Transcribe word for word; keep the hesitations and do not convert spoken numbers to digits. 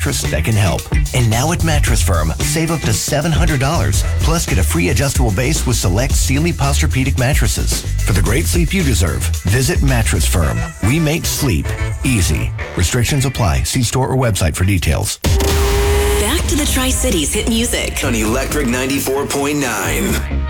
mattress that can help. And now at Mattress Firm, save up to seven hundred dollars. Plus, get a free adjustable base with select Sealy Posturepedic mattresses. For the great sleep you deserve, visit Mattress Firm. We make sleep easy. Restrictions apply. See store or website for details. Back to the Tri-Cities hit music on Electric ninety-four point nine.